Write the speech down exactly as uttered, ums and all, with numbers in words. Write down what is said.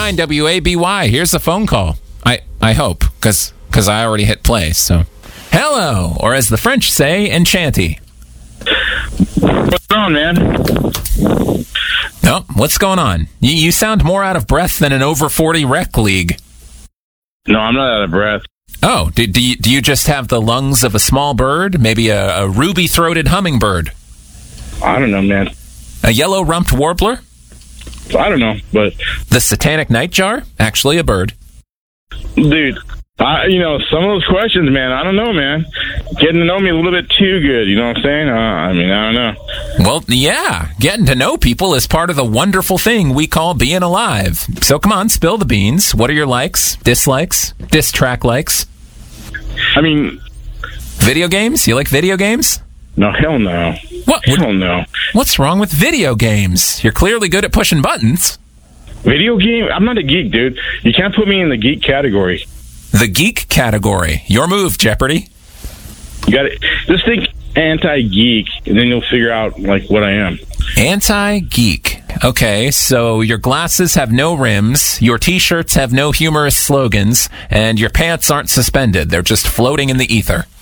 nine W A B Y. Here's a phone call. I, I hope, because because I already hit play, so. Hello, or as the French say, enchanty. What's going on, man? Oh, what's going on? You, you sound more out of breath than an over forty rec league. No, I'm not out of breath. Oh, do, do, you, do you just have the lungs of a small bird? Maybe a, a ruby-throated hummingbird? I don't know, man. A yellow-rumped warbler? I don't know, but... The satanic nightjar? Actually a bird. Dude, I, you know, some of those questions, man, I don't know, man. Getting to know me a little bit too good, you know what I'm saying? Uh, I mean, I don't know. Well, yeah, getting to know people is part of the wonderful thing we call being alive. So come on, spill the beans. What are your likes, dislikes, diss track likes? I mean... Video games? You like video games? No, hell no. What? Hell no. What's wrong with video games? You're clearly good at pushing buttons. Video game? I'm not a geek, dude. You can't put me in the geek category. The geek category. Your move, Jeopardy. You got to just think anti-geek, and then you'll figure out like what I am. Anti-geek. Okay, so your glasses have no rims, your T-shirts have no humorous slogans, and your pants aren't suspended. They're just floating in the ether.